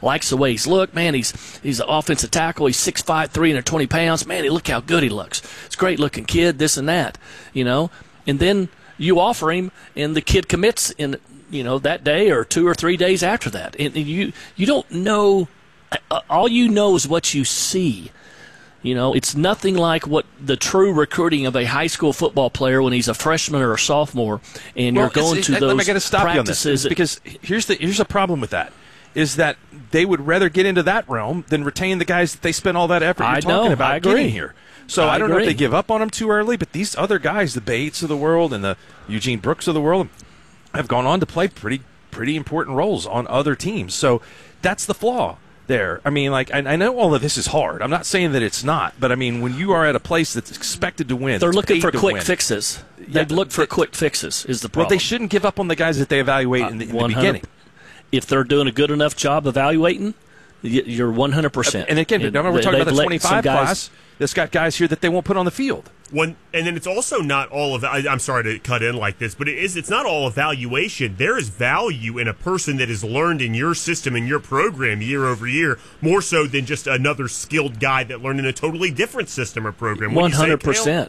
likes the way he's looked. Man, he's an offensive tackle. He's 6'5", 320 pounds. Man, look how good he looks. It's a great-looking kid, this and that, And then you offer him, and the kid commits in, that day or 2 or 3 days after that. And you don't know. All you know is what you see. It's nothing like what the true recruiting of a high school football player when he's a freshman or a sophomore, and you're going to those I got to stop you on this, because here's the problem with that, is that they would rather get into that realm than retain the guys that they spent all that effort talking about getting here. So I don't know if they give up on them too early, but these other guys, the Bates of the world and the Eugene Brooks of the world, have gone on to play pretty important roles on other teams. So that's the flaw there. I mean, I know all of this is hard. I'm not saying that it's not, but I mean, when you are at a place that's expected to win, they're looking for quick fixes. They've looked for quick fixes is the problem. Well, they shouldn't give up on the guys that they evaluate in the beginning. If they're doing a good enough job evaluating, you're 100%. And again, remember we're talking about the 25 class that's got guys here that they won't put on the field. And then it's also not all of. I'm sorry to cut in like this, but it's not all evaluation. There is value in a person that has learned in your system, in your program, year over year, more so than just another skilled guy that learned in a totally different system or program. 100%.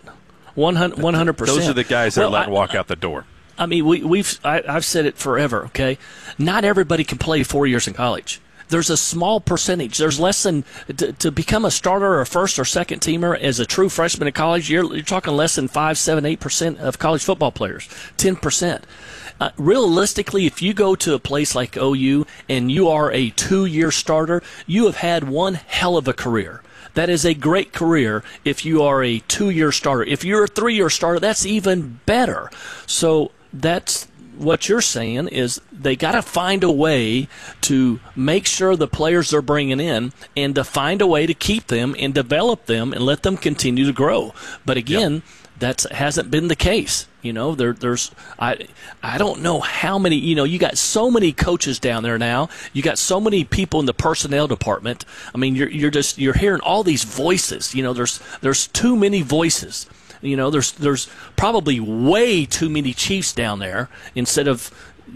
100%. Those are the guys that are allowed to walk out the door. I mean, I've said it forever. Okay, not everybody can play 4 years in college. There's a small percentage. There's less than to become a starter or a first or second teamer as a true freshman in college. You're talking less than 5, 7, 8% of college football players. 10%. Realistically, if you go to a place like OU and you are a 2-year starter, you have had one hell of a career. That is a great career if you are a 2-year starter. If you're a 3-year starter, that's even better. So that's what you're saying is they got to find a way to make sure the players they're bringing in and to find a way to keep them and develop them and let them continue to grow. But again, that hasn't been the case. There's I don't know how many. You got so many coaches down there now. You got so many people in the personnel department. I mean, you're hearing all these voices. There's too many voices. There's probably way too many Chiefs down there instead of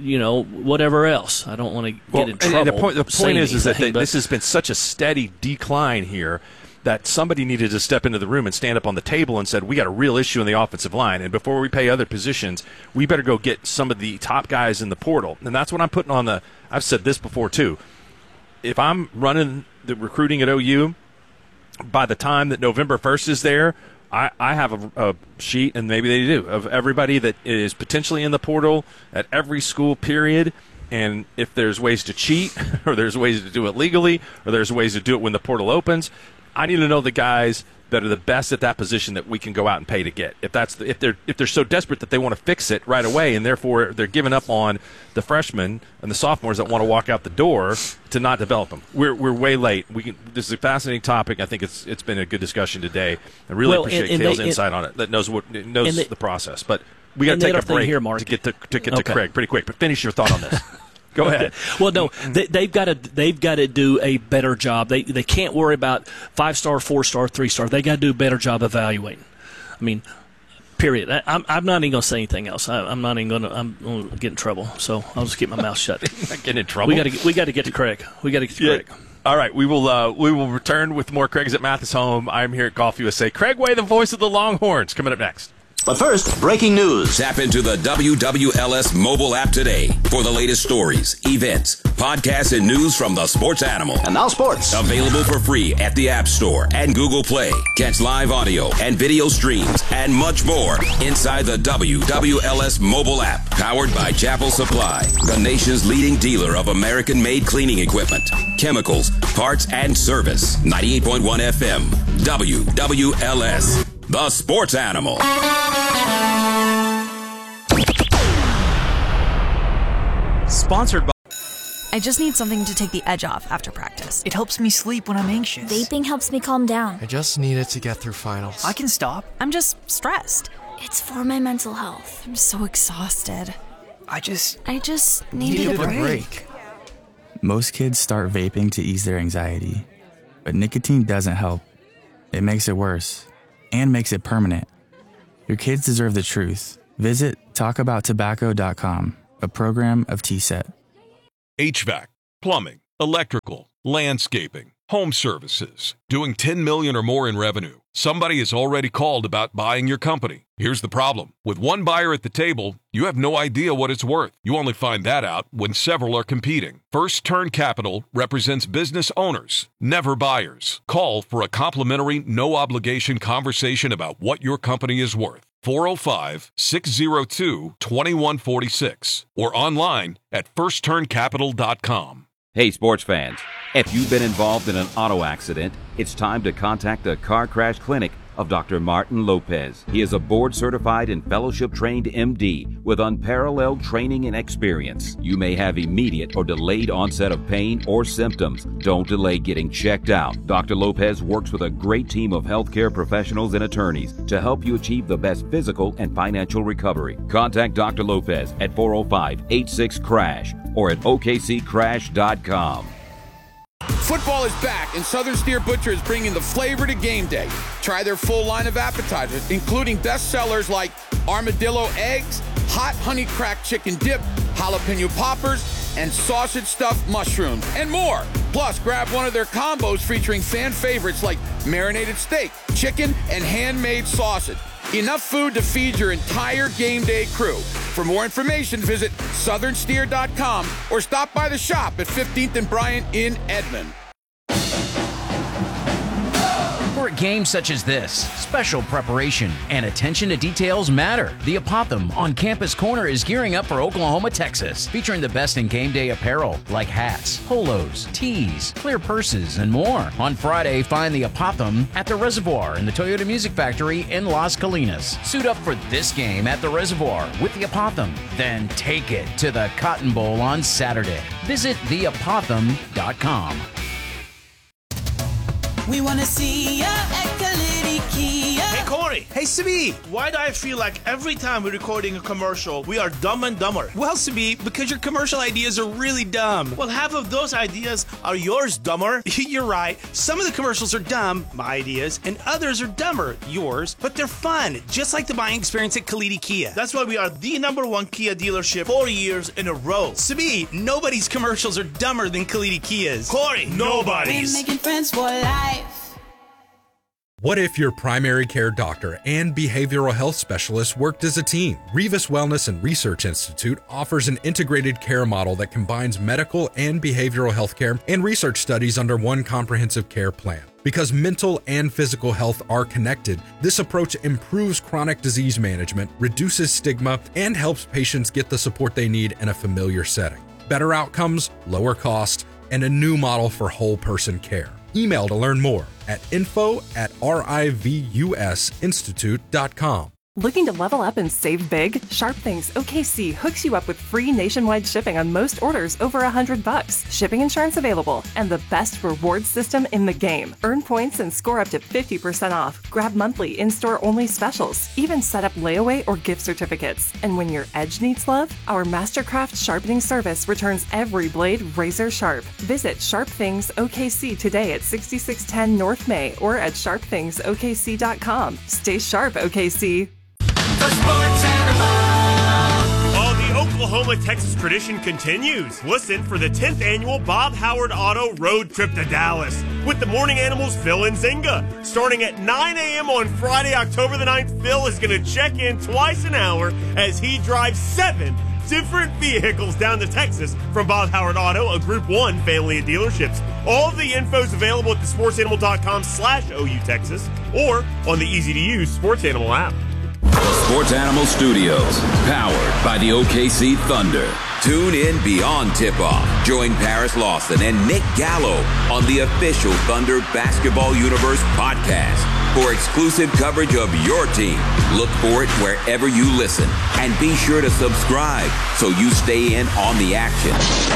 whatever else. I don't want to get in trouble. And the point is that this has been such a steady decline here that somebody needed to step into the room and stand up on the table and said, we got a real issue in the offensive line, and before we pay other positions, we better go get some of the top guys in the portal. And that's what I'm putting on the – I've said this before too. If I'm running the recruiting at OU, by the time that November 1st is there, I have a sheet, and maybe they do, of everybody that is potentially in the portal at every school period. And if there's ways to cheat, or there's ways to do it legally, or there's ways to do it when the portal opens, I need to know the guys that are the best at that position that we can go out and pay to get. If they're so desperate that they want to fix it right away, and therefore they're giving up on the freshmen and the sophomores that want to walk out the door to not develop them. We're way late. This is a fascinating topic. I think it's been a good discussion today. I really appreciate Cale's insight on it. That knows the process. But we got to take a break here, Mark, to get to Craig pretty quick. But finish your thought on this. Go ahead. Well, no, they've got to do a better job. They can't worry about 5-star, 4-star, 3-star. They got to do a better job evaluating. I mean, period. I'm not even going to say anything else. I'm not even going to. I'm going to get in trouble. So I'll just keep my mouth shut. Not getting in trouble. We got to get to Craig. We got to get to Craig. All right, we will return with more Craig's at Mathis Home. I'm here at Golf USA. Craig Way, the voice of the Longhorns, coming up next. But first, breaking news. Tap into the WWLS mobile app today for the latest stories, events, podcasts, and news from the sports animal. And now sports. Available for free at the App Store and Google Play. Catch live audio and video streams and much more inside the WWLS mobile app. Powered by Chapel Supply, the nation's leading dealer of American-made cleaning equipment, chemicals, parts, and service. 98.1 FM, WWLS. The Sports Animal. Sponsored by... I just need something to take the edge off after practice. It helps me sleep when I'm anxious. Vaping helps me calm down. I just need it to get through finals. I can stop. I'm just stressed. It's for my mental health. I'm so exhausted. I just needed a break. Most kids start vaping to ease their anxiety. But nicotine doesn't help. It makes it worse. And makes it permanent. Your kids deserve the truth. Visit talkabouttobacco.com, a program of TSET. HVAC, plumbing, electrical, landscaping, home services, doing $10 million or more in revenue. Somebody has already called about buying your company. Here's the problem. With one buyer at the table, you have no idea what it's worth. You only find that out when several are competing. First Turn Capital represents business owners, never buyers. Call for a complimentary, no-obligation conversation about what your company is worth. 405-602-2146 or online at firstturncapital.com. Hey, sports fans. If you've been involved in an auto accident, it's time to contact the Car Crash Clinic of Dr. Martin Lopez. He is a board-certified and fellowship-trained MD with unparalleled training and experience. You may have immediate or delayed onset of pain or symptoms. Don't delay getting checked out. Dr. Lopez works with a great team of healthcare professionals and attorneys to help you achieve the best physical and financial recovery. Contact Dr. Lopez at 405-86-CRASH or at OKCCrash.com. Football is back, and Southern Steer Butcher is bringing the flavor to game day. Try their full line of appetizers, including best sellers like armadillo eggs, hot honey cracked chicken dip, jalapeno poppers, and sausage stuffed mushrooms, and more. Plus, grab one of their combos featuring fan favorites like marinated steak, chicken, and handmade sausage. Enough food to feed your entire game day crew. For more information, visit southernsteer.com or stop by the shop at 15th and Bryant in Edmond. For a game such as this, special preparation and attention to details matter. The Apothem on Campus Corner is gearing up for Oklahoma, Texas, featuring the best in game day apparel like hats, polos, tees, clear purses, and more. On Friday, find the Apothem at the Reservoir in the Toyota Music Factory in Las Colinas. Suit up for this game at the Reservoir with the Apothem, then take it to the Cotton Bowl on Saturday. Visit theapothem.com. We want to see ya at Kalidi Kia. Hey, Corey. Hey, Sabi. Why do I feel like every time we're recording a commercial, we are dumb and dumber? Well, Sabi, because your commercial ideas are really dumb. Well, half of those ideas are yours, dumber. You're right. Some of the commercials are dumb, my ideas, and others are dumber, yours, but they're fun, just like the buying experience at Kalidi Kia. That's why we are the #1 Kia dealership 4 years in a row. Sabi, nobody's commercials are dumber than Kalidi Kia's. Corey, nobody's. We're making friends for life. What if your primary care doctor and behavioral health specialist worked as a team? Revis Wellness and Research Institute offers an integrated care model that combines medical and behavioral health care and research studies under one comprehensive care plan. Because mental and physical health are connected, this approach improves chronic disease management, reduces stigma, and helps patients get the support they need in a familiar setting. Better outcomes, lower cost, and a new model for whole person care. Email to learn more at info@rivusinstitute.com. Looking to level up and save big? Sharp Things OKC hooks you up with free nationwide shipping on most orders over $100. Shipping insurance available and the best rewards system in the game. Earn points and score up to 50% off. Grab monthly in-store only specials. Even set up layaway or gift certificates. And when your edge needs love, our Mastercraft sharpening service returns every blade razor sharp. Visit Sharp Things OKC today at 6610 North May or at sharpthingsokc.com. Stay sharp, OKC. The Oklahoma-Texas tradition continues. Listen for the 10th annual Bob Howard Auto Road Trip to Dallas with the Morning Animals Phil and Zinga. Starting at 9 a.m. on Friday, October the 9th, Phil is going to check in twice an hour as he drives 7 different vehicles down to Texas from Bob Howard Auto, a Group 1 family of dealerships. All of the info is available at thesportsanimal.com/OU Texas or on the easy-to-use Sports Animal app. Sports Animal Studios, powered by the OKC Thunder. Tune in beyond tip-off. Join Paris Lawson and Nick Gallo on the official Thunder Basketball Universe podcast for exclusive coverage of your team. Look for it wherever you listen. And be sure to subscribe so you stay in on the action.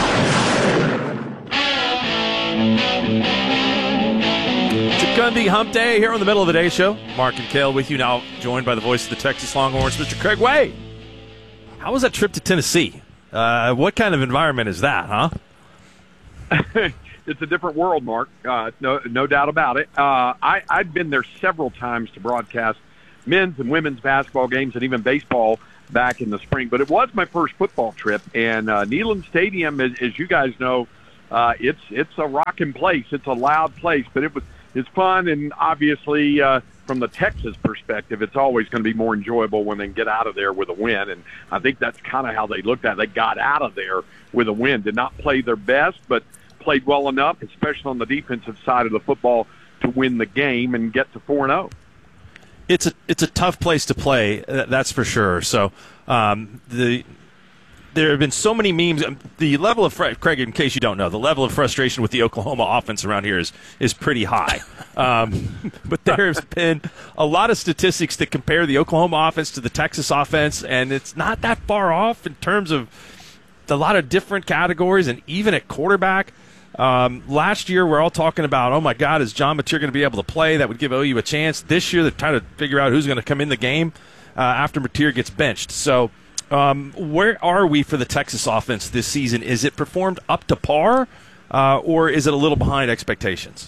Gundy Hump Day here on the Middle of the Day show. Mark and Kale with you now, joined by the voice of the Texas Longhorns, Mr. Craig Way. How was that trip to Tennessee? What kind of environment is that, huh? It's a different world, Mark. No doubt about it. I've been there several times to broadcast men's and women's basketball games and even baseball back in the spring. But it was my first football trip, and Neyland Stadium, as you guys know, it's a rocking place. It's a loud place, but it's fun, and obviously from the Texas perspective, it's always going to be more enjoyable when they get out of there with a win, and I think that's kind of how they looked at it. They got out of there with a win, did not play their best, but played well enough, especially on the defensive side of the football, to win the game and get to 4-0. It's a tough place to play, that's for sure. So there have been so many memes. The level of Craig, in case you don't know, the level of frustration with the Oklahoma offense around here is pretty high. But there's been a lot of statistics that compare the Oklahoma offense to the Texas offense, and it's not that far off in terms of a lot of different categories, and even at quarterback. Last year, we're all talking about, oh, my God, is John Mateer going to be able to play? That would give OU a chance. This year, they're trying to figure out who's going to come in the game after Mateer gets benched. So where are we for the Texas offense this season? Is it performed up to par, or is it a little behind expectations?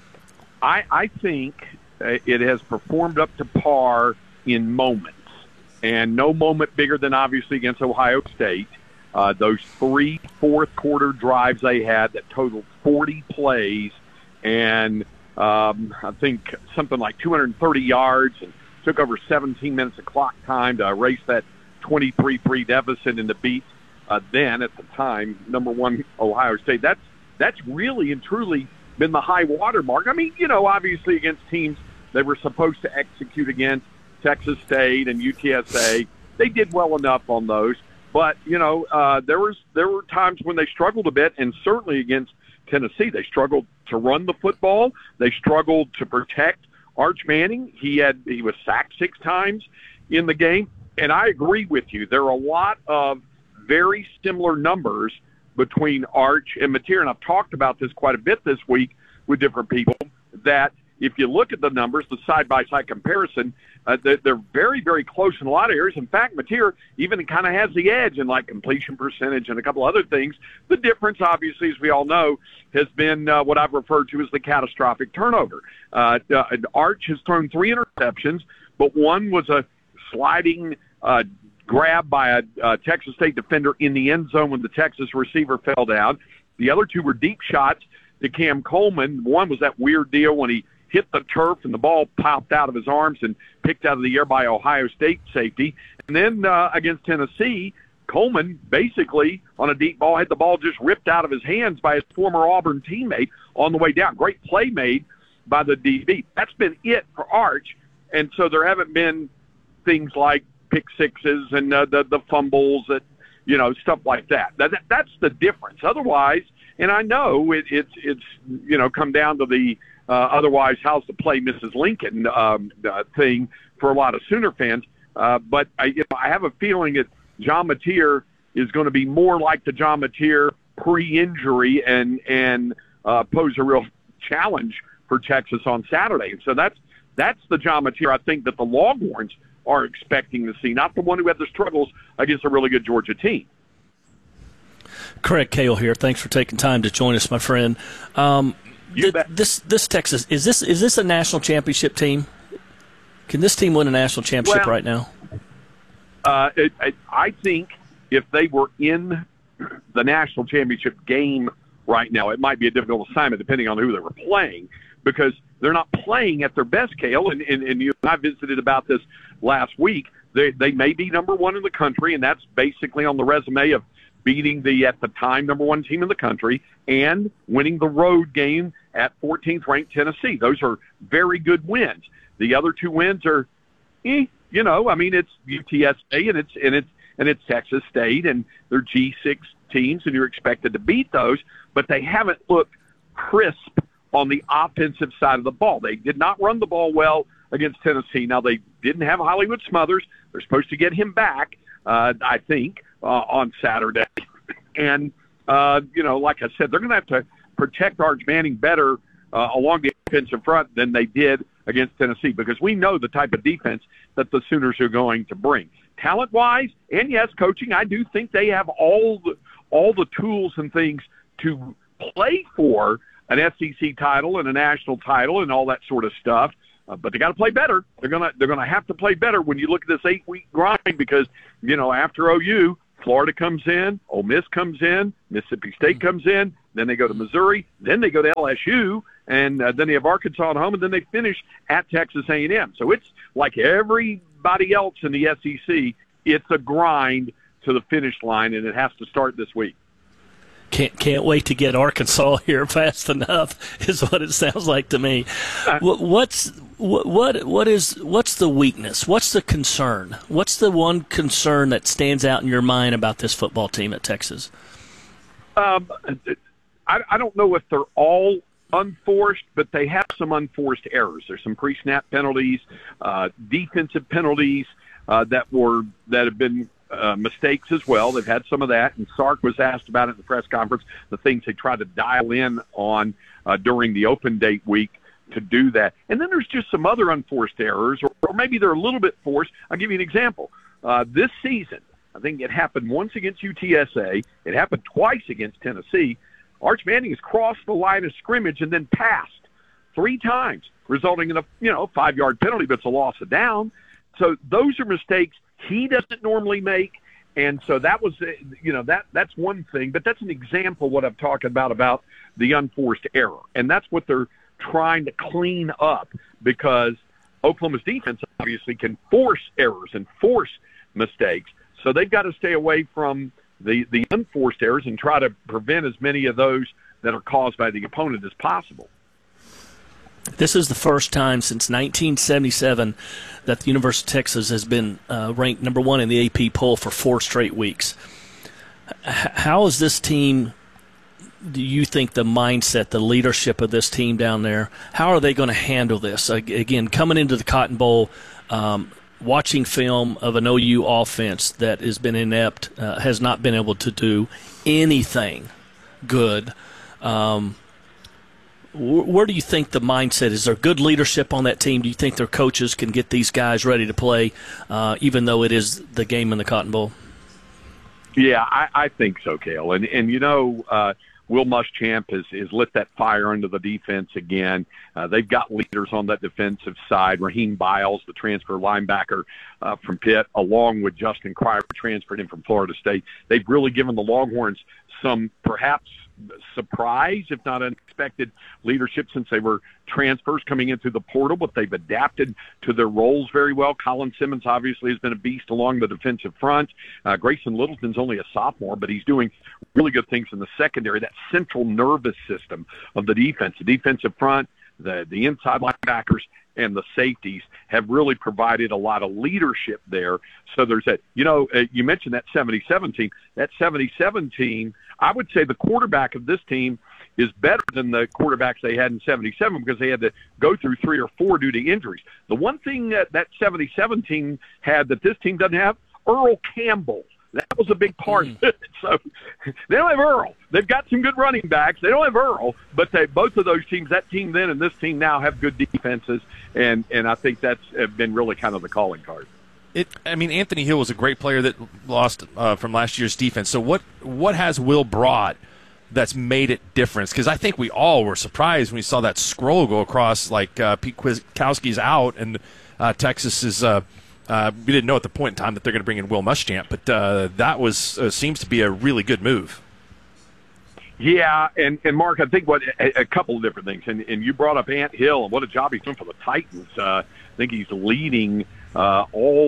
I think it has performed up to par in moments, and no moment bigger than obviously against Ohio State. Those 3 fourth-quarter drives they had that totaled 40 plays and I think something like 230 yards, and took over 17 minutes of clock time to erase that 23-3 deficit and to beat then, at the time, number 1 Ohio State. That's really and truly been the high water mark. I mean, obviously against teams they were supposed to execute against, Texas State and UTSA, they did well enough on those. But, there were times when they struggled a bit, and certainly against Tennessee, they struggled to run the football. They struggled to protect Arch Manning. He was sacked 6 times in the game. And I agree with you. There are a lot of very similar numbers between Arch and Mateer, and I've talked about this quite a bit this week with different people, that if you look at the numbers, the side-by-side comparison, they're very, very close in a lot of areas. In fact, Mateer even kind of has the edge in like completion percentage and a couple other things. The difference, obviously, as we all know, has been what I've referred to as the catastrophic turnover. Arch has thrown 3 interceptions, but one was a sliding grab by a Texas State defender in the end zone when the Texas receiver fell down. The other 2 were deep shots to Cam Coleman. One was that weird deal when he hit the turf and the ball popped out of his arms and picked out of the air by Ohio State safety. And then against Tennessee, Coleman basically on a deep ball had the ball just ripped out of his hands by his former Auburn teammate on the way down. Great play made by the DB. That's been it for Arch. And so there haven't been things like pick sixes and the fumbles, that stuff like that. That's the difference. Otherwise, and I know it's come down to the otherwise how's the play Mrs. Lincoln thing for a lot of Sooner fans. But I have a feeling that John Mateer is going to be more like the John Mateer pre-injury and pose a real challenge for Texas on Saturday. And so that's the John Mateer I think that the Longhorns are expecting to see, not the one who had the struggles against a really good Georgia team. Craig Cale here. Thanks for taking time to join us, my friend. This Texas, is this a national championship team? Can this team win a national championship right now? I think if they were in the national championship game right now, it might be a difficult assignment depending on who they were playing, because they're not playing at their best, Cale. And you and I visited about this last week. They may be number 1 in the country, and that's basically on the resume of beating the, at the time, number 1 team in the country and winning the road game at 14th ranked Tennessee. Those are very good wins. The other 2 wins are, it's UTSA and it's Texas State, and they're G6 teams, and you're expected to beat those, but they haven't looked crisp on the offensive side of the ball. They did not run the ball well against Tennessee. Now, they didn't have Hollywood Smothers. They're supposed to get him back, I think, on Saturday. And, like I said, they're going to have to protect Arch Manning better along the offensive front than they did against Tennessee, because we know the type of defense that the Sooners are going to bring. Talent-wise, and yes, coaching, I do think they have all the tools and things to play for an SEC title and a national title and all that sort of stuff. But they got to play better. They're gonna have to play better when you look at this 8-week grind, because after OU, Florida comes in, Ole Miss comes in, Mississippi State comes in, then they go to Missouri, then they go to LSU, and then they have Arkansas at home, and then they finish at Texas A&M. So it's like everybody else in the SEC, it's a grind to the finish line, and it has to start this week. Can't wait to get Arkansas here fast enough is what it sounds like to me. What's the weakness? What's the concern? What's the one concern that stands out in your mind about this football team at Texas? I don't know if they're all unforced, but they have some unforced errors. There's some pre-snap penalties, defensive penalties that have been mistakes as well. They've had some of that, and Sark was asked about it in the press conference, the things they tried to dial in on during the open date week to do that. And then there's just some other unforced errors, or maybe they're a little bit forced. I'll give you an example. This season, I think it happened once against UTSA. It happened twice against Tennessee. Arch Manning has crossed the line of scrimmage and then passed 3 times, resulting in a 5-yard penalty, but it's a loss of down. So those are mistakes he doesn't normally make, and so that was that's one thing. But that's an example of what I'm talking about the unforced error, and that's what they're trying to clean up, because Oklahoma's defense obviously can force errors and force mistakes. So they've got to stay away from the unforced errors and try to prevent as many of those that are caused by the opponent as possible. This is the first time since 1977 that the University of Texas has been ranked number 1 in the AP poll for 4 straight weeks. How is this team, do you think, the mindset, the leadership of this team down there, how are they going to handle this? Again, coming into the Cotton Bowl, watching film of an OU offense that has been inept, has not been able to do anything good. Where do you think the mindset is? Is there good leadership on that team? Do you think their coaches can get these guys ready to play, even though it is the game in the Cotton Bowl? Yeah, I think so, Cale. And Will Muschamp has lit that fire under the defense again. They've got leaders on that defensive side. Raheem Biles, the transfer linebacker from Pitt, along with Justin Cryer, transferred in from Florida State. They've really given the Longhorns some perhaps surprise, if not unexpected, leadership since they were transfers coming in through the portal, but they've adapted to their roles very well. Colin Simmons obviously has been a beast along the defensive front. Grayson Littleton's only a sophomore, but he's doing really good things in the secondary, that central nervous system of the defense. The defensive front, the inside linebackers, and the safeties have really provided a lot of leadership there. So there's that. You mentioned that 77 team. That 77 team, I would say the quarterback of this team is better than the quarterbacks they had in 77 because they had to go through 3 or 4 due to injuries. The one thing that 77 team had that this team doesn't have, Earl Campbell. That was a big part of it. So they don't have Earl. They've got some good running backs. They don't have Earl, but both of those teams, that team then and this team now, have good defenses, and I think that's been really kind of the calling card. Anthony Hill was a great player that lost from last year's defense. So what has Will brought that's made it different? Because I think we all were surprised when we saw that scroll go across, like Pete Kwiatkowski's out, and Texas is we didn't know at the point in time that they're going to bring in Will Muschamp, but that was seems to be a really good move. Yeah, and Mark, I think a couple of different things, and you brought up Ant Hill and what a job he's doing for the Titans. I think he's leading I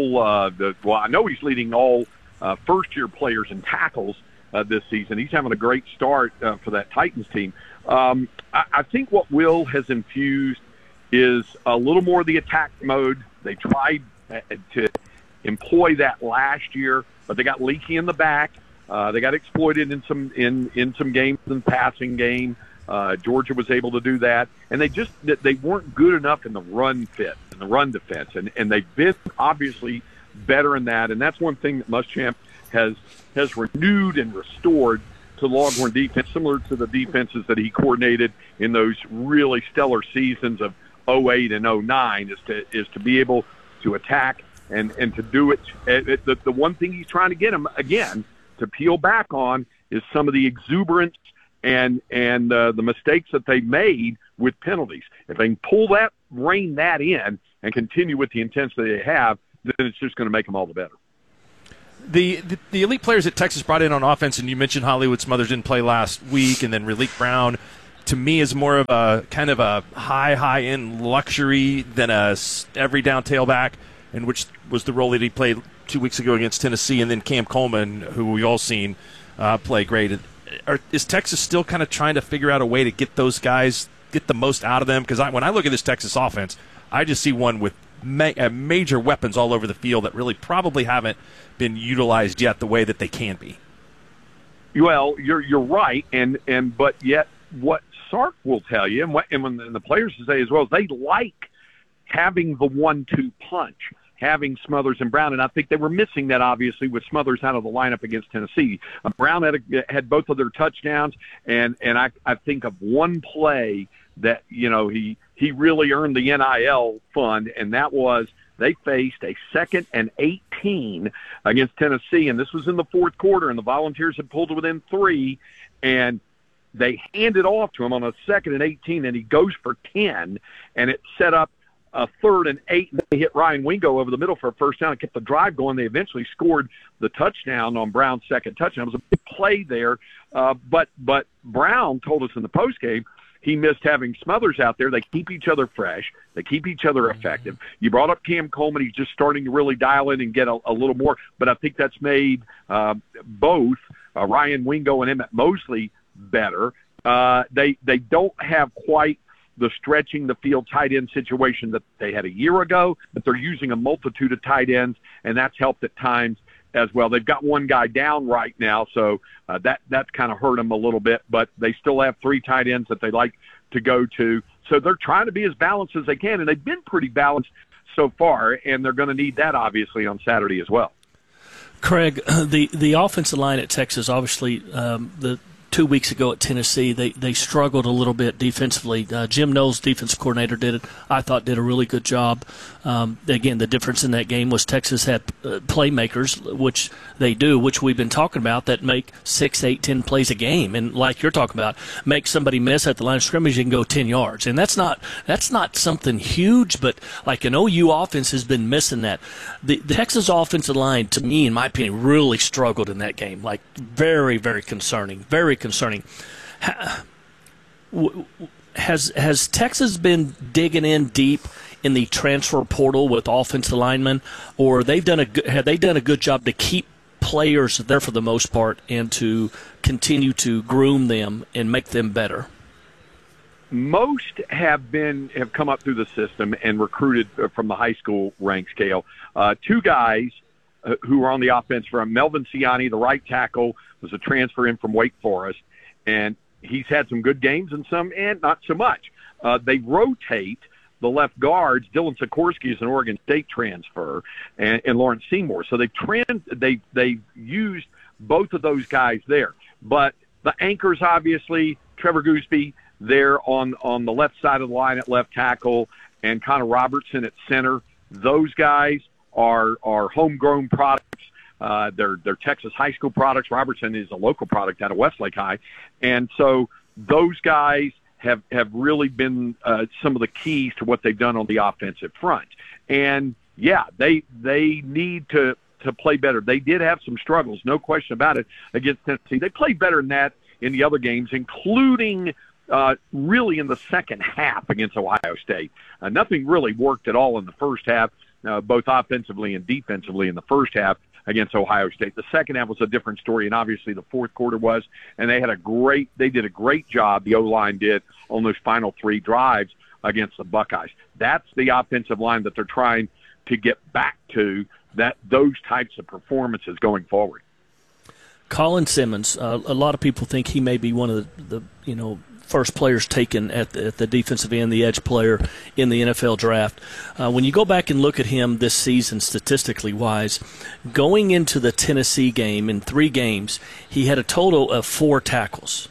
know he's leading all first-year players in tackles this season. He's having a great start for that Titans team. I think what Will has infused is a little more of the attack mode. They tried to employ that last year, but they got leaky in the back. They got exploited in some games in the passing game. Georgia was able to do that, and they weren't good enough in the run fit and the run defense, and they've been obviously better in that. And that's one thing that Muschamp has renewed and restored to the Longhorn defense, similar to the defenses that he coordinated in those really stellar seasons of 08 and 09, is to be able to attack and to do it. The one thing he's trying to get him again to peel back on is some of the exuberance and the mistakes that they made with penalties. If they can rein that in and continue with the intensity they have, then it's just going to make them all the better. The elite players that Texas brought in on offense, and you mentioned Hollywood Smothers didn't play last week, and then Raleek Brown, to me, is more of a kind of a high-end luxury than a every down tailback, and which was the role that he played 2 weeks ago against Tennessee, and then Cam Coleman, who we've all seen play great. Is Texas still kind of trying to figure out a way to get those guys, get the most out of them? Because when I look at this Texas offense, I just see one with major weapons all over the field that really probably haven't been utilized yet the way that they can be. Well, you're right, but yet what Sark will tell you, and the players will say as well, is they like having the 1-2 punch, having Smothers and Brown, and I think they were missing that, obviously, with Smothers out of the lineup against Tennessee. Brown had both of their touchdowns, and I think of one play that, he really earned the NIL fund, and that was they faced a 2nd and 18 against Tennessee, and this was in the fourth quarter, and the Volunteers had pulled within 3, and they handed off to him on a 2nd and 18, and he goes for 10, and it set up a 3rd and 8, and they hit Ryan Wingo over the middle for a first down and kept the drive going. They eventually scored the touchdown on Brown's second touchdown. It was a big play there, but Brown told us in the postgame he missed having Smothers out there. They keep each other fresh. They keep each other effective. You brought up Cam Coleman. He's just starting to really dial in and get a little more, but I think that's made both Ryan Wingo and Emmett Mosley better. They don't have quite the stretching the field tight end situation that they had a year ago, but they're using a multitude of tight ends, and that's helped at times as well. They've got one guy down right now, so that's kind of hurt them a little bit, but they still have 3 tight ends that they like to go to. So they're trying to be as balanced as they can, and they've been pretty balanced so far, and they're going to need that, obviously, on Saturday as well. Craig, the offensive line at Texas, obviously, the 2 weeks ago at Tennessee, they struggled a little bit defensively. Jim Knowles, defensive coordinator, did a really good job. Again, the difference in that game was Texas had playmakers, which they do, which we've been talking about, that make 6, 8, 10 plays a game. And like you're talking about, make somebody miss at the line of scrimmage and go 10 yards. And that's not something huge, but like an OU offense has been missing that. The Texas offensive line, to me, in my opinion, really struggled in that game. Like very, very concerning. Very concerning. Has Texas been digging in deep in the transfer portal with offensive linemen, or have they done a good job to keep players there for the most part and to continue to groom them and make them better? Most have come up through the system and recruited from the high school rank scale. 2 guys who were on the offense from Melvin Ciani, the right tackle, was a transfer in from Wake Forest, and he's had some good games and some and not so much. They rotate the left guards. Dylan Sikorsky is an Oregon State transfer, and Lawrence Seymour. So they've used both of those guys there. But the anchors, obviously, Trevor Gooseby there on the left side of the line at left tackle, and Connor Robertson at center. Those guys are homegrown products. They're Texas high school products. Robertson is a local product out of Westlake High. And so those guys have really been some of the keys to what they've done on the offensive front. And, yeah, they need to play better. They did have some struggles, no question about it, against Tennessee. They played better than that in the other games, including really in the second half against Ohio State. Nothing really worked at all in the first half, both offensively and defensively in the first half against Ohio State. The second half was a different story, and obviously the fourth quarter was, and they did a great job, the O-line did, on those final 3 drives against the Buckeyes. That's the offensive line that they're trying to get back to, those types of performances going forward. Colin Simmons, a lot of people think he may be one of the first players taken at the defensive end, the edge player in the NFL draft. When you go back and look at him this season, statistically wise, going into the Tennessee game in 3 games, he had a total of 4 tackles.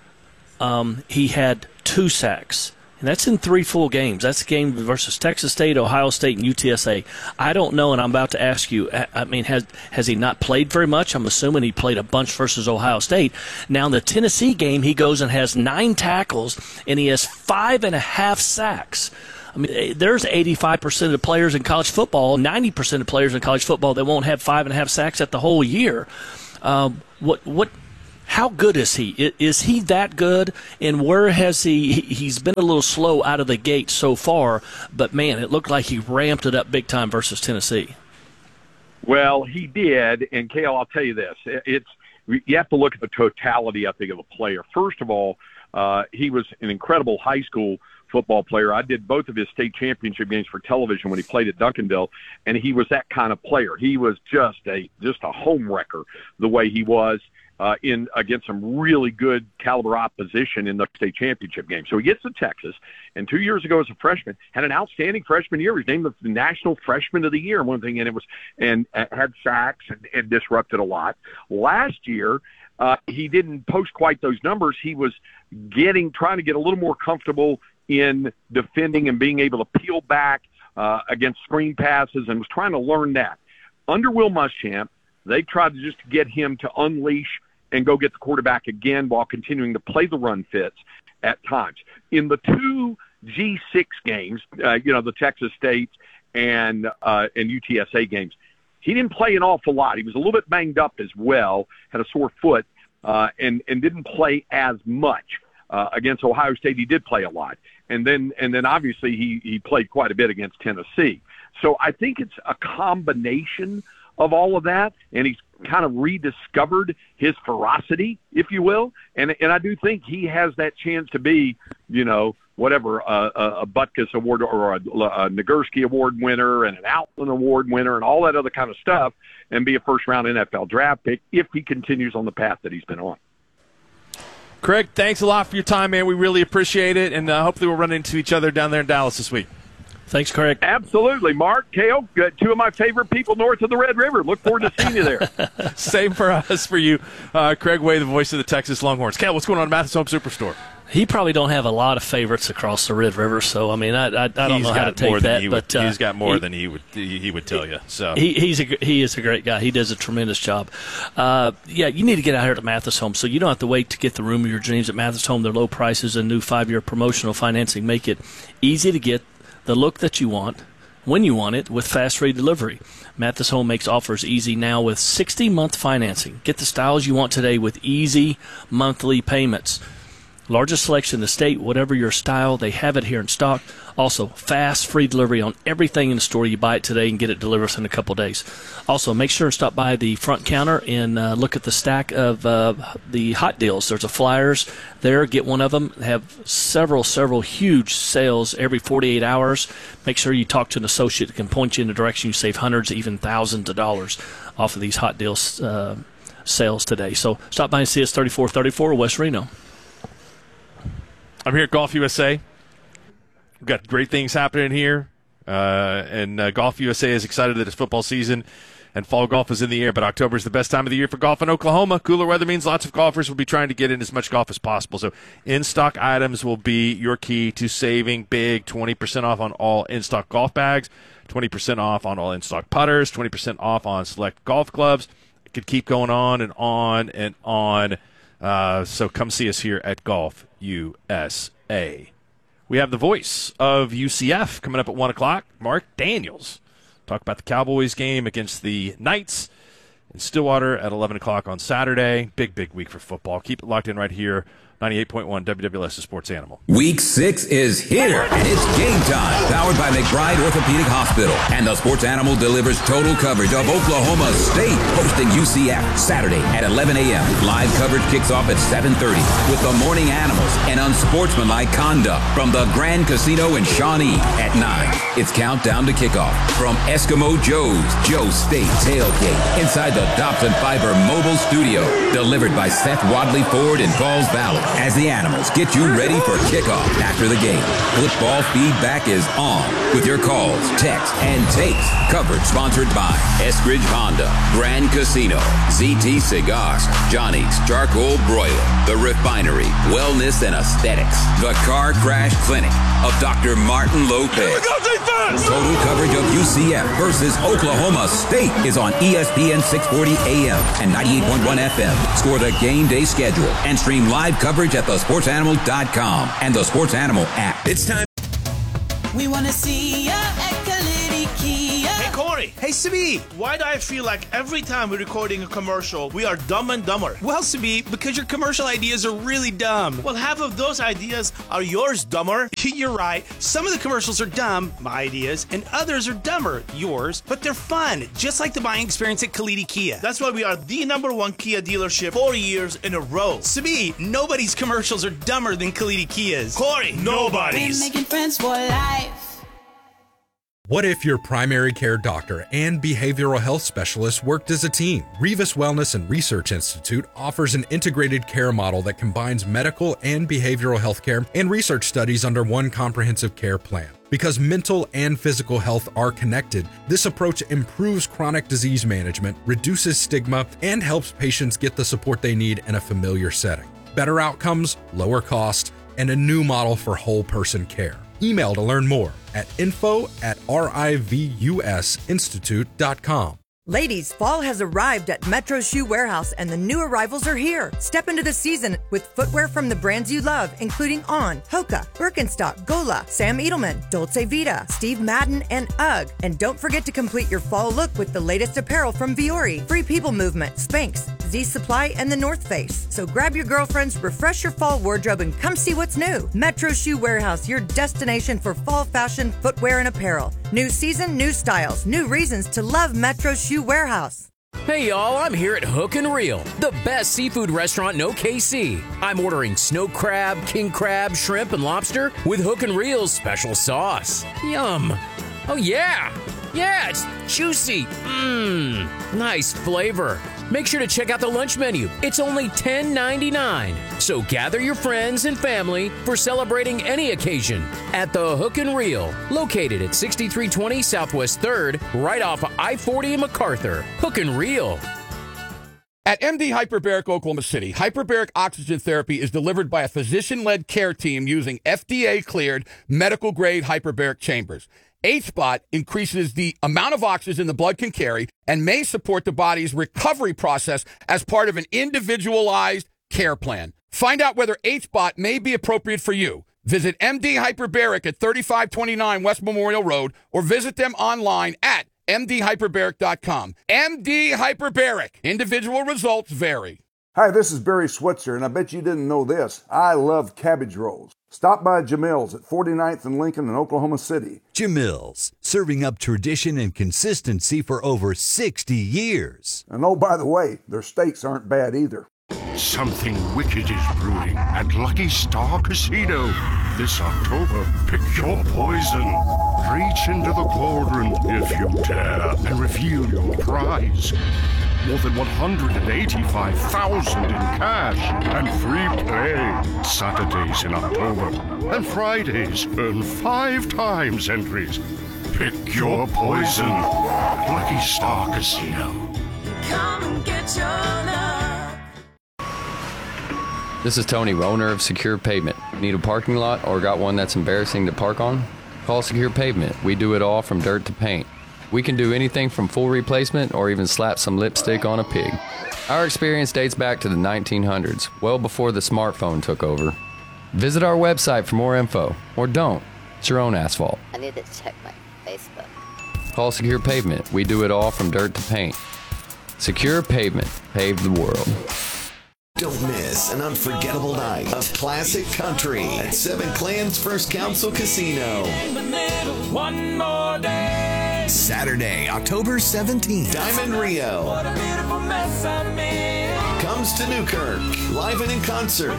He had 2 sacks. And that's in 3 full games. That's a game versus Texas State, Ohio State, and UTSA. I don't know, and I'm about to ask you, I mean, has he not played very much? I'm assuming he played a bunch versus Ohio State. Now, in the Tennessee game, he goes and has 9 tackles, and he has 5.5 sacks. I mean, there's 85% of the players in college football, 90% of players in college football that won't have 5.5 sacks at the whole year. How good is he? Is he that good? And where has he's been a little slow out of the gate so far, but man, it looked like he ramped it up big time versus Tennessee. Well, he did, and Cale, I'll tell you this. You have to look at the totality, I think, of a player. First of all, he was an incredible high school football player. I did both of his state championship games for television when he played at Duncanville, and he was that kind of player. He was just a home wrecker the way he was against some really good caliber opposition in the state championship game. So he gets to Texas, and 2 years ago as a freshman, had an outstanding freshman year. He was named the National Freshman of the Year, one thing, and had sacks and disrupted a lot. Last year, he didn't post quite those numbers. He was trying to get a little more comfortable in defending and being able to peel back against screen passes, and was trying to learn that. Under Will Muschamp, they tried to just get him to unleash and go get the quarterback again while continuing to play the run fits at times. In the two G6 games, the Texas State and UTSA games, he didn't play an awful lot. He was a little bit banged up as well, had a sore foot, and didn't play as much. Against Ohio State, he did play a lot. And then obviously he played quite a bit against Tennessee. So I think it's a combination of all of that, and he's kind of rediscovered his ferocity, if you will. And I do think he has that chance to be, whatever, a Butkus Award or a Nagurski Award winner and an Outland Award winner and all that other kind of stuff, and be a first-round NFL draft pick if he continues on the path that he's been on. Craig, thanks a lot for your time, man. We really appreciate it, and hopefully we'll run into each other down there in Dallas this week. Thanks, Craig. Absolutely. Mark, Cale, two of my favorite people north of the Red River. Look forward to seeing you there. Same for us, for you. Craig Way, the voice of the Texas Longhorns. Cale, what's going on at Mathis Home Superstore? He probably don't have a lot of favorites across the Red River, so I mean, I don't know how to take that. But he's got more than he would tell you. So he is a great guy. He does a tremendous job. You need to get out here to Mathis Home, so you don't have to wait to get the room of your dreams at Mathis Home. Their low prices and new 5-year promotional financing make it easy to get the look that you want when you want it with fast free delivery. Mathis Home makes offers easy now with 60-month financing. Get the styles you want today with easy monthly payments. Largest selection in the state, whatever your style, they have it here in stock. Also, fast, free delivery on everything in the store. You buy it today and get it delivered within a couple days. Also, make sure to stop by the front counter and look at the stack of the hot deals. There's a flyers there. Get one of them. They have several huge sales every 48 hours. Make sure you talk to an associate that can point you in the direction. You save hundreds, even thousands of dollars off of these hot deals sales today. So stop by and see us 3434 West Reno. I'm here at Golf USA. We've got great things happening here. And Golf USA is excited that it's football season and fall golf is in the air. But October is the best time of the year for golf in Oklahoma. Cooler weather means lots of golfers will be trying to get in as much golf as possible. So in-stock items will be your key to saving big. 20% off on all in-stock golf bags, 20% off on all in-stock putters, 20% off on select golf clubs. It could keep going on and on and on. So come see us here at Golf USA. We have the voice of UCF coming up at 1 o'clock, Mark Daniels. Talk about the Cowboys game against the Knights in Stillwater at 11 o'clock on Saturday. Big week for football. Keep it locked in right here. 98.1 WWLS, the Sports Animal. Week 6 is here, and it's game time. Powered by McBride Orthopedic Hospital. And the Sports Animal delivers total coverage of Oklahoma State, hosting UCF Saturday at 11 a.m. Live coverage kicks off at 7:30 with the Morning Animals and unsportsmanlike conduct from the Grand Casino in Shawnee at 9. It's countdown to kickoff from Eskimo Joe's Joe State Tailgate inside the Dobson Fiber Mobile Studio. Delivered by Seth Wadley Ford in Falls Valley. As the Animals get you ready for kickoff after the game. Football feedback is on with your calls, texts, and takes. Coverage sponsored by Eskridge Honda, Grand Casino, ZT Cigars, Johnny's Charcoal Broiler, The Refinery, Wellness and Aesthetics, The Car Crash Clinic of Dr. Martin Lopez. Here we go, defense! Total coverage of UCF versus Oklahoma State is on ESPN 640 AM and 98.1 FM. Score the game day schedule and stream live coverage at thesportsanimal.com and the Sports Animal app. It's time. We want to see ya at Kalidi Kia. Hey, Corey. Hey, Sabi. Why do I feel like every time we're recording a commercial, we are dumb and dumber? Well, Sabi, because your commercial ideas are really dumb. Well, half of those ideas are yours, dumber. You're right. Some of the commercials are dumb, my ideas, and others are dumber, yours, but they're fun, just like the buying experience at Kalidi Kia. That's why we are the #1 Kia dealership 4 years in a row. Sabi, nobody's commercials are dumber than Kalidi Kia's. Corey, nobody's. We're making friends for life. What if your primary care doctor and behavioral health specialist worked as a team? Revis Wellness and Research Institute offers an integrated care model that combines medical and behavioral health care and research studies under one comprehensive care plan. Because mental and physical health are connected, this approach improves chronic disease management, reduces stigma, and helps patients get the support they need in a familiar setting. Better outcomes, lower cost, and a new model for whole person care. Email to learn more at info@rivusinstitute.com. Ladies, fall has arrived at Metro Shoe Warehouse and the new arrivals are here. Step into the season with footwear from the brands you love, including On, Hoka, Birkenstock, Gola, Sam Edelman, Dolce Vita, Steve Madden, and UGG. And don't forget to complete your fall look with the latest apparel from Viore, Free People Movement, Spanx, Z Supply, and the North Face. So grab your girlfriends, refresh your fall wardrobe, and come see what's new. Metro Shoe Warehouse, your destination for fall fashion, footwear, and apparel. New season, new styles, new reasons to love Metro Shoe Warehouse. Hey y'all, I'm here at Hook and Reel, the best seafood restaurant in OKC. I'm ordering snow crab, king crab, shrimp, and lobster with Hook and Reel's special sauce. Yum. Oh yeah, it's juicy. Nice flavor. Make sure to check out the lunch menu. It's only $10.99. So gather your friends and family for celebrating any occasion at the Hook and Reel, located at 6320 Southwest 3rd, right off of I-40 in MacArthur. Hook and Reel. At MD Hyperbaric Oklahoma City, hyperbaric oxygen therapy is delivered by a physician-led care team using FDA-cleared medical-grade hyperbaric chambers. H-Spot increases the amount of oxygen the blood can carry and may support the body's recovery process as part of an individualized care plan. Find out whether H-Spot may be appropriate for you. Visit MD Hyperbaric at 3529 West Memorial Road or visit them online at mdhyperbaric.com. MD Hyperbaric. Individual results vary. Hi, this is Barry Switzer, and I bet you didn't know this. I love cabbage rolls. Stop by Jamil's at 49th and Lincoln in Oklahoma City. Jamil's, serving up tradition and consistency for over 60 years. And oh, by the way, their steaks aren't bad either. Something wicked is brewing at Lucky Star Casino. This October, pick your poison. Reach into the cauldron if you dare and reveal your prize. More than $185,000 in cash and free play. Saturdays in October and Fridays earn 5 times entries. Pick your poison. Lucky Star Casino. Come and get your love. This is Tony, owner of Secure Pavement. Need a parking lot or got one that's embarrassing to park on? Call Secure Pavement. We do it all from dirt to paint. We can do anything from full replacement or even slap some lipstick on a pig. Our experience dates back to the 1900s, well before the smartphone took over. Visit our website for more info, or don't. It's your own asphalt. I need to check my Facebook. Call Secure Pavement. We do it all from dirt to paint. Secure Pavement. Pave the world. Don't miss an unforgettable night of classic country at Seven Clans First Council Casino. One more day. Saturday, October 17th. Diamond Rio What a beautiful mess I made. comes to Newkirk, live and in concert.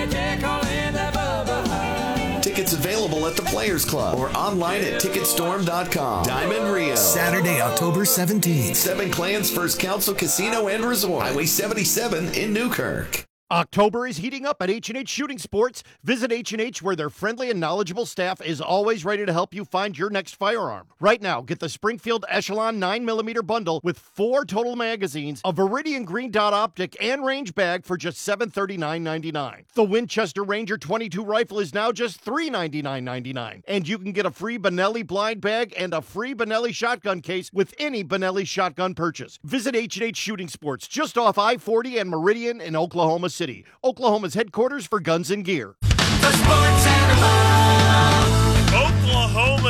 Tickets available at the Players Club or online at Ticketstorm.com. Diamond Rio. Saturday, October 17th. Seven Clans First Council Casino and Resort. Highway 77 in Newkirk. October is heating up at H&H Shooting Sports. Visit H&H where their friendly and knowledgeable staff is always ready to help you find your next firearm. Right now, get the Springfield Echelon 9mm bundle with 4 total magazines, a Viridian Green Dot optic, and range bag for just $739.99. The Winchester Ranger 22 rifle is now just $399.99. And you can get a free Benelli blind bag and a free Benelli shotgun case with any Benelli shotgun purchase. Visit H&H Shooting Sports just off I-40 and Meridian in Oklahoma City, Oklahoma's headquarters for guns and gear. Oklahoma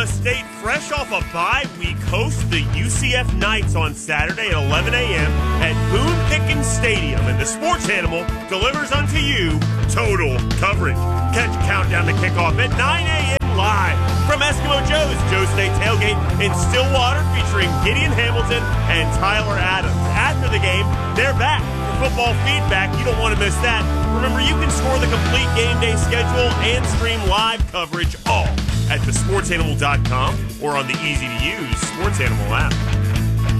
off a bye week, host the UCF Knights on Saturday at 11 a.m. at Boone Pickens Stadium, and the Sports Animal delivers unto you total coverage. Catch a countdown to kickoff at 9 a.m. live from Eskimo Joe's Joe State Tailgate in Stillwater, featuring Gideon Hamilton and Tyler Adams. After the game, they're back for football feedback. You don't want to miss that. Remember, you can score the complete game day schedule and stream live coverage all at thesportsanimal.com or on the easy-to-use Sports Animal app.